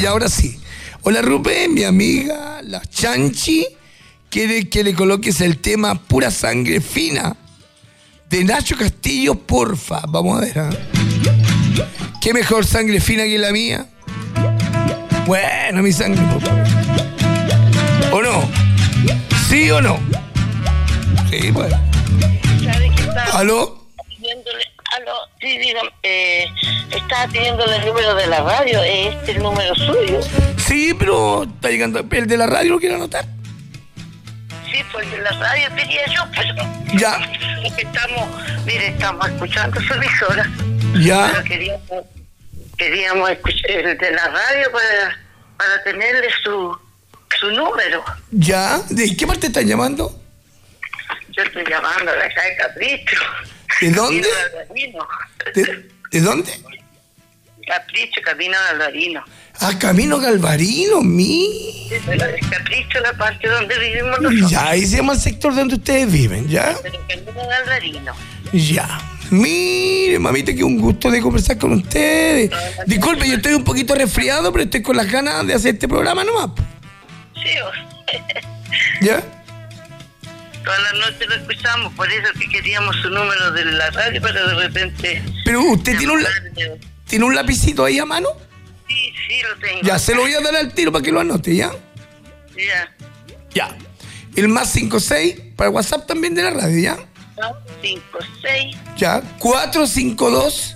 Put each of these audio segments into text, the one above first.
Ya, ahora sí. Hola Rubén, mi amiga, la Chanchi, quiere que le coloques el tema Pura Sangre Fina de Nacho Castillo, porfa. Vamos a ver, ¿eh? ¿Qué mejor sangre fina que la mía? Bueno, mi sangre, papá. ¿O no? ¿Sí o no? Sí, bueno. ¿Aló? Aló, sí, dígame, estaba pidiéndole el número de la radio, ¿es este el número suyo? Sí, pero está llegando el de la radio, ¿lo quiero anotar? Sí, pues el de la radio pedía yo, pero... Ya. Es que estamos escuchando su emisora. Ya. Pero queríamos escuchar el de la radio para tenerle su número. Ya. ¿De qué parte están llamando? Yo estoy llamando de acá de Capricho. ¿De dónde? ¿De dónde? Capricho, Camino Galvarino. Ah, Camino Galvarino, mi. Capricho, la parte donde vivimos nosotros. Ya, ahí se llama el sector donde ustedes viven, ¿ya? Pero Camino Galvarino. Ya. Mire, mamita, que un gusto de conversar con ustedes. Disculpe, yo estoy un poquito resfriado, pero estoy con las ganas de hacer este programa nomás. Sí, ¿Ya? todas las noches lo escuchamos, por eso que queríamos su número de la radio, pero de repente... Pero usted tiene un lapicito ahí a mano. Sí, lo tengo. Ya, se lo voy a dar al tiro para que lo anote, ¿ya? Ya. Ya. El más 56 para WhatsApp también de la radio, ¿ya? 56. Ya. 452.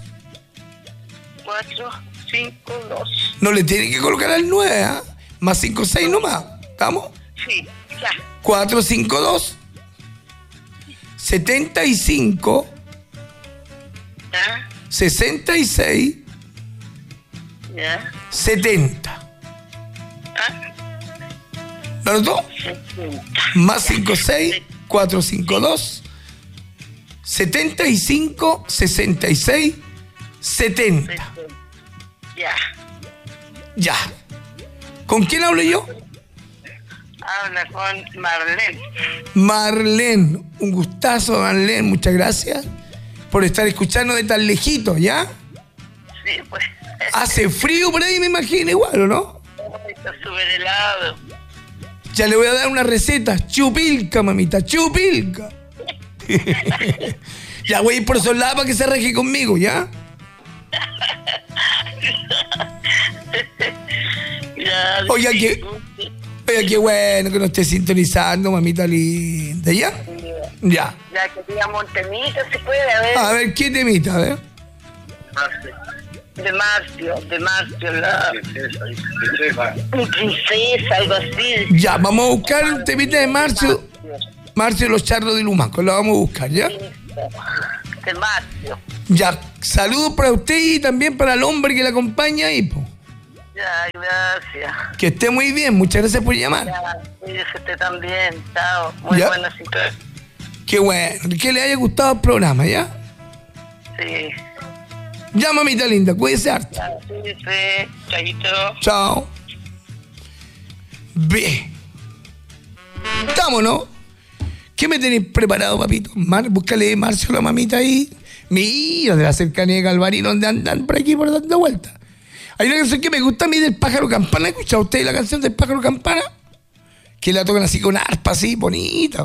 452. No le tiene que colocar al 9, ¿ah? Más 56 nomás. ¿Estamos? Sí, ya. 452 75 Ya. 66 Ya. 70. Ah. ¿Lo anotó? 70. Más 56 452 75 66 70. Ya. Ya. ¿Con quién hablo yo? Habla con Marlene. Marlene. Un gustazo, Marlene. Muchas gracias por estar escuchando de tan lejito, ¿ya? Sí, pues. Hace frío por ahí, me imagino, igual, ¿o no? Está súper helado. Ya le voy a dar una receta. Chupilca, mamita, chupilca. Ya voy a ir por esos lados para que se reje conmigo, ¿ya? Ya, Oiga, qué bueno que nos esté sintonizando, mamita linda, ¿ya? Ya. Ya queríamos un temita, si puede, A ver, ¿qué temita? A ver. De Marcio, la... princesa, algo así. Ya, vamos a buscar un temita de Marcio de los Charros de Lumaco, lo vamos a buscar, ¿ya? De Marcio. Ya, saludos para usted y también para el hombre que le acompaña ahí, po. Ya, gracias. Que esté muy bien, muchas gracias por llamar. Ya, cuídese usted también, chao. Muy Ya. buena situación. Qué bueno, que le haya gustado el programa, ¿ya? Sí. Ya, mamita linda, cuídese harto. Ya, cuídese, chaito. Chao. Bien. Estamos, ¿no? ¿Qué me tenéis preparado, papito? Búscale Marcio a la mamita ahí. Mira, de la cercanía de Galvarino, donde andan por aquí por dando vueltas. Hay una canción que me gusta a mí del Pájaro Campana. ¿Ha escuchado usted la canción del Pájaro Campana? Que la tocan así con arpa, así, bonita.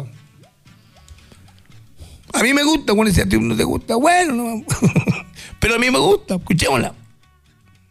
A mí me gusta, bueno, si a ti no te gusta, bueno, no. Pero a mí me gusta, escuchémosla.